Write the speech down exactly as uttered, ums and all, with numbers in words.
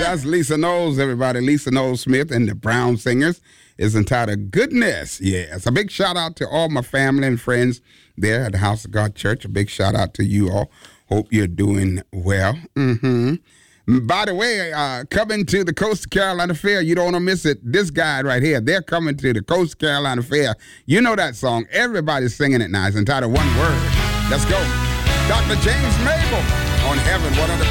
that's Lisa Knowles, everybody. Lisa Knowles Smith and the Brown Singers is entitled Goodness. Yes. A big shout out to all my family and friends there at the House of God Church. A big shout out to you all. Hope you're doing well. Mm-hmm. By the way, uh, coming to the Coastal Carolina Fair, you don't want to miss it. This guy right here, they're coming to the Coastal Carolina Fair. You know that song. Everybody's singing it now. It's entitled One Word. Let's go. Doctor James Mabel on Heaven one hundred